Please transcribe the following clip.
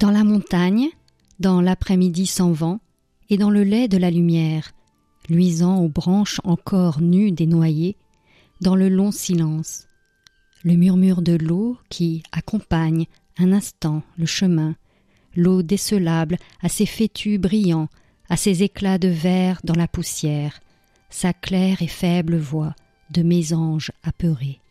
Dans la montagne, dans l'après-midi sans vent, et dans le lait de la lumière, luisant aux branches encore nues des noyers, dans le long silence, le murmure de l'eau qui accompagne un instant le chemin, l'eau décelable à ses fétus brillants, à ses éclats de verre dans la poussière, sa claire et faible voix de mésange apeuré.